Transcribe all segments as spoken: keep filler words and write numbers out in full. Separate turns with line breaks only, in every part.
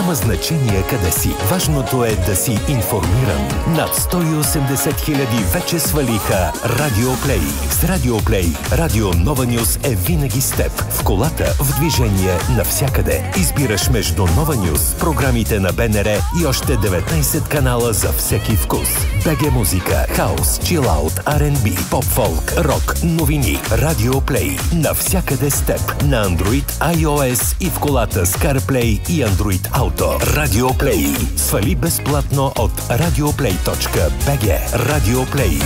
Няма значение къде си. Важното е да си информиран. Над сто и осемдесет хиляди вече свалиха Радио Плей. С Радио Плей, Радио Нова Нюз е винаги с теб. В колата, в движение, навсякъде. Избираш между Нова Нюз, програмите на БНР и още деветнайсет канала за всеки вкус. БГ музика, хаус, чилаут, Ар енд Би, поп-фолк, рок, новини. Радио Плей. Навсякъде с теб. На Android, iOS и в колата с CarPlay и Android Auto. Радио Плей. Свали безплатно от радиоплей точка би джи. Радио Плей.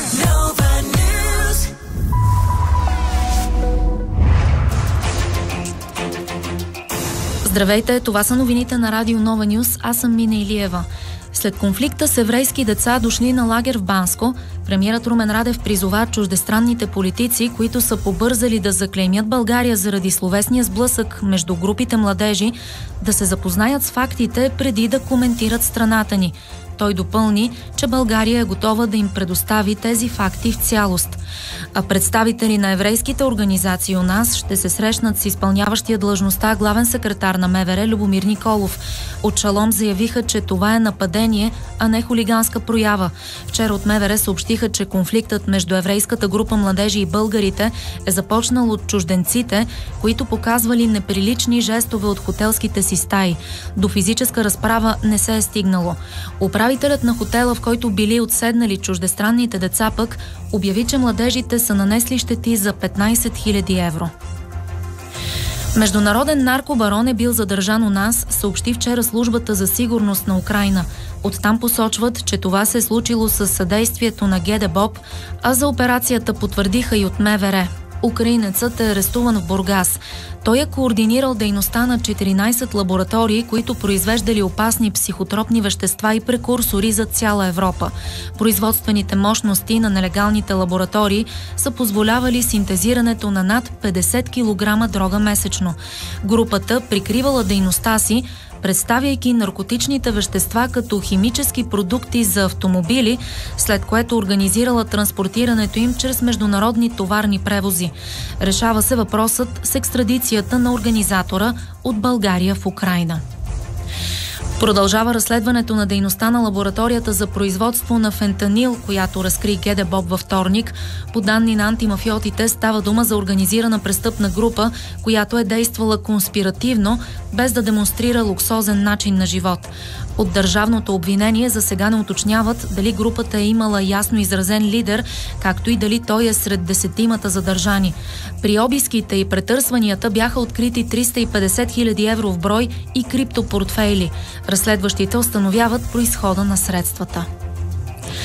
Здравейте, това са новините на Радио Нова Нюз. Аз съм Мина Илиева. След конфликта с еврейски деца, дошли на лагер в Банско, премиерът Румен Радев призова чуждестранните политици, които са побързали да заклеймят България заради словесния сблъсък между групите младежи, да се запознаят с фактите преди да коментират страната ни. Той допълни, че България е готова да им предостави тези факти в цялост. А представители на еврейските организации у нас ще се срещнат с изпълняващия длъжността главен секретар на МВР Любомир Николов. От Шалом заявиха, че това е нападение, а не хулиганска проява. Вчера от МВР съобщиха, че конфликтът между еврейската група младежи и българите е започнал от чужденците, които показвали неприлични жестове от хотелските си стаи. До физическа разправа не се е стигнало. Управителят на хотела, в който били отседнали чуждестранните деца, пък обяви, че младежите са нанесли щети за петнайсет хиляди евро. Международен наркобарон е бил задържан у нас, съобщи вчера службата за сигурност на Украйна. Оттам посочват, че това се е случило със съдействието на ГДБОП, а за операцията потвърдиха и от МВР. Украинецът е арестуван в Бургас. Той е координирал дейността на четиринайсет лаборатории, които произвеждали опасни психотропни вещества и прекурсори за цяла Европа. Производствените мощности на нелегалните лаборатории са позволявали синтезирането на над петдесет килограма дрога месечно. Групата прикривала дейността си, представяйки наркотичните вещества като химически продукти за автомобили, след което организирала транспортирането им чрез международни товарни превози. Решава се въпросът с екстрадицията на организатора от България в Украйна. Продължава разследването на дейността на лабораторията за производство на фентанил, която разкри ГДБОП във вторник. По данни на антимафиотите става дума за организирана престъпна група, която е действала конспиративно, без да демонстрира луксозен начин на живот. От държавното обвинение за сега не уточняват дали групата е имала ясно изразен лидер, както и дали той е сред десетимата задържани. При обиските и претърсванията бяха открити триста и петдесет хиляди евро в брой и криптопортфейли. Разследващите установяват произхода на средствата.